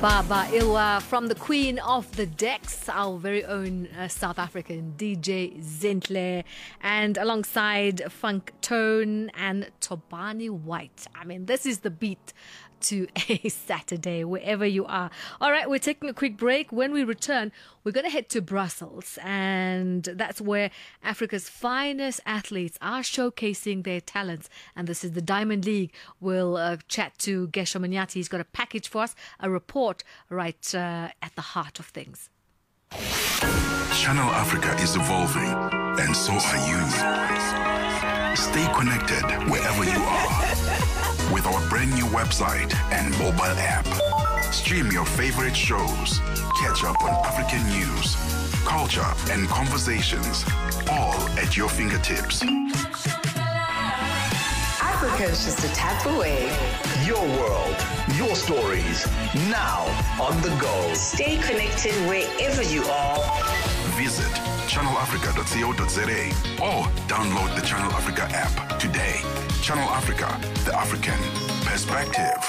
Baba Iwa from the Queen of the Decks, our very own South African DJ Zintle, and alongside Funk Tone and Tobani White. I mean, this is the beat to a Saturday, wherever you are. All right, we're taking a quick break. When we return, we're going to head to Brussels, and that's where Africa's finest athletes are showcasing their talents. And this is the Diamond League. We'll chat to Gesho Manyati. He's got a package for us, a report right at the heart of things. Channel Africa is evolving, and so are you. Stay connected wherever you are with our brand new website and mobile app. Stream your favorite shows, catch up on African news, culture, and conversations, all at your fingertips. Africa is just a tap away. Your world, your stories, now on the go. Stay connected wherever you are. Visit channelafrica.co.za or download the Channel Africa app today. Channel Africa, the African perspective.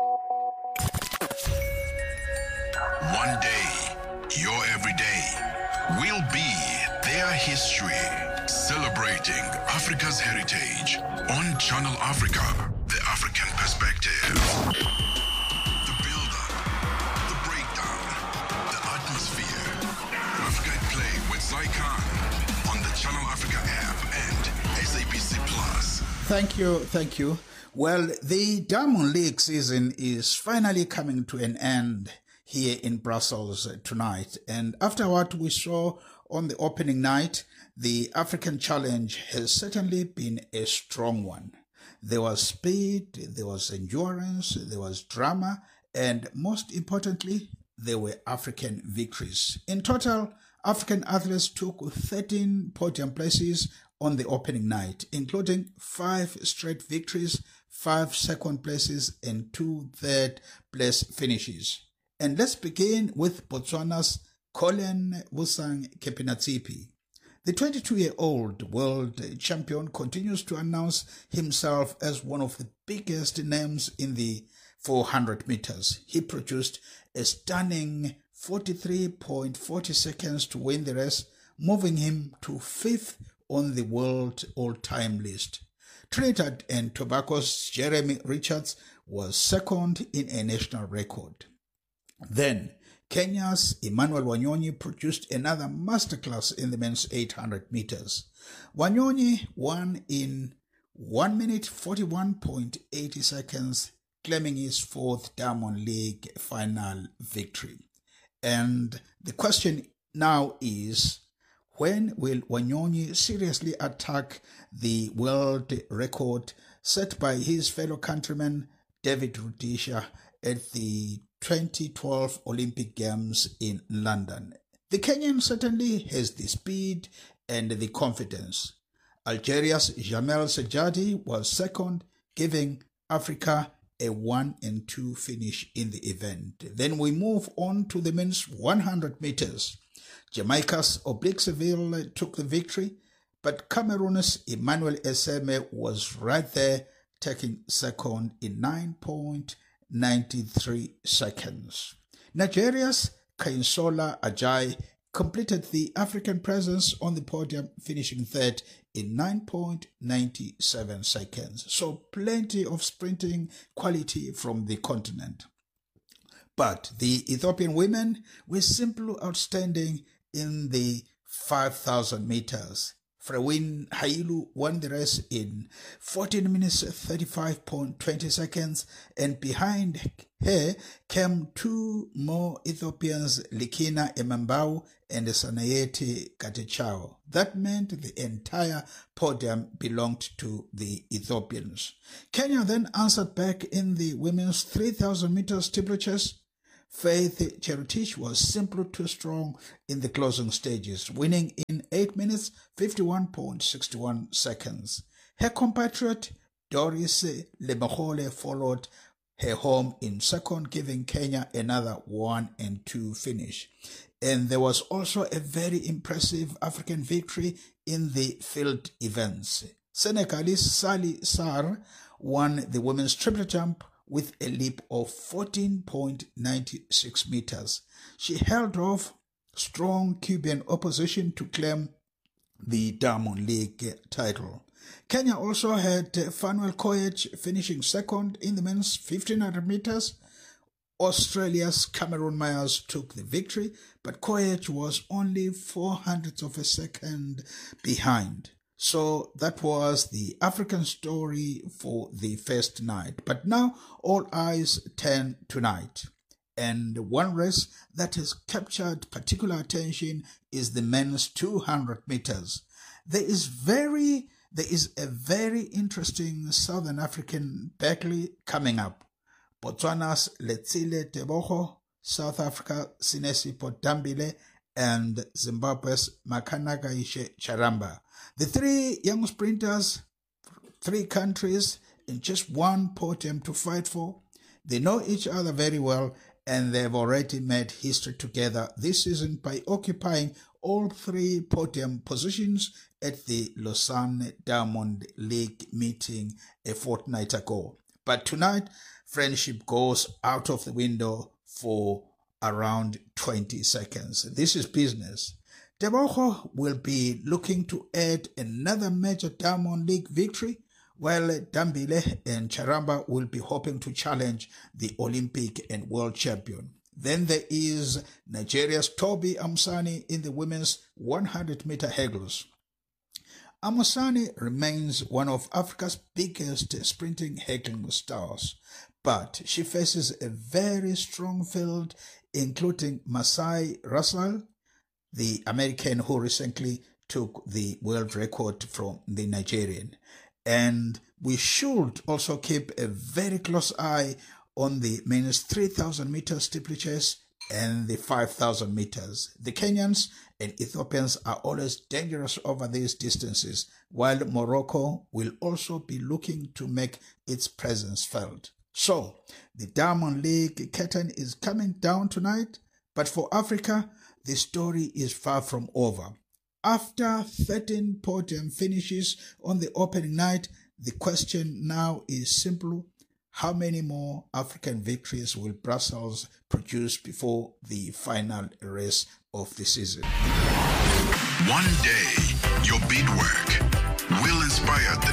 One day, your everyday will be their history. Celebrating Africa's heritage on Channel Africa, the African perspective. The build-up, the breakdown, the atmosphere. Africa at Play with Zycon on the Channel Africa app and SABC Plus. Thank you. Well, the Diamond League season is finally coming to an end here in Brussels tonight. And after what we saw on the opening night, the African Challenge has certainly been a strong one. There was speed, there was endurance, there was drama, and most importantly, there were African victories. In total, African athletes took 13 podium places on the opening night, including 5 straight victories, 5 second places, and 2 third place finishes. And let's begin with Botswana's Colin Wusang Kepinatsipi. The 22-year-old world champion continues to announce himself as one of the biggest names in the 400 meters. He produced a stunning 43.40 seconds to win the race, moving him to 5th on the world all-time list. Trinidad and Tobago's Jeremy Richards was second in a national record. Then, Kenya's Emmanuel Wanyonyi produced another masterclass in the men's 800 meters. Wanyonyi won in 1 minute 41.80 seconds, claiming his 4th Diamond League final victory. And the question now is, when will Wanyonyi seriously attack the world record set by his fellow countryman David Rudisha at the 2012 Olympic Games in London? The Kenyan certainly has the speed and the confidence. Algeria's Jamel Sajadi was second, giving Africa a 1 and 2 finish in the event. Then we move on to the men's 100 meters. Jamaica's Obliqueville took the victory, but Cameroon's Emmanuel Eseme was right there, taking second in 9.93 seconds. Nigeria's Kainsola Ajay completed the African presence on the podium, finishing third in 9.97 seconds. So plenty of sprinting quality from the continent. But the Ethiopian women were simply outstanding in the 5,000 meters. Frewin Hailu won the race in 14 minutes 35.20 seconds, and behind her came 2 more Ethiopians, Likina Emambau and Sanayeti Katechao. That meant the entire podium belonged to the Ethiopians. Kenya then answered back in the women's 3,000 meters steeplechase. Faith Cherotich was simply too strong in the closing stages, winning in 8 minutes 51.61 seconds. Her compatriot Doris Lebahole followed her home in second, giving Kenya another 1 and 2 finish. And there was also a very impressive African victory in the field events. Senegalese Sally Sarr won the women's triple jump, with a leap of 14.96 meters. She held off strong Cuban opposition to claim the Diamond League title. Kenya also had Fanuel Koech finishing second in the men's 1500 meters. Australia's Cameron Myers took the victory, but Koech was only 0.04 of a second behind. So that was the African story for the first night. But now all eyes turn tonight. And one race that has captured particular attention is the men's 200 meters. There is a very interesting Southern African battle coming up. Botswana's Letsile Tebogo, South Africa Sinesipho Dambile, and Zimbabwe's Makanakaishe Charamba. The three young sprinters, three countries in just one podium to fight for. They know each other very well, and they've already made history together this season by occupying all three podium positions at the Lausanne Diamond League meeting a fortnight ago. But tonight, friendship goes out of the window for around 20 seconds. This is business. Tebogo will be looking to add another major Diamond League victory, while Dambile and Charamba will be hoping to challenge the Olympic and world champion. Then there is Nigeria's Tobi Amusani in the women's 100-meter hurdles. Amusani remains one of Africa's biggest sprinting hurdling stars, but she faces a very strong field, including Masai Russell, the American who recently took the world record from the Nigerian. And we should also keep a very close eye on the men's 3,000 meter steeplechase and the 5,000 meters. The Kenyans and Ethiopians are always dangerous over these distances, while Morocco will also be looking to make its presence felt. So, the Diamond League curtain is coming down tonight, but for Africa, the story is far from over. After 13 podium finishes on the opening night, the question now is simple. How many more African victories will Brussels produce before the final race of the season? One day, your beadwork will inspire the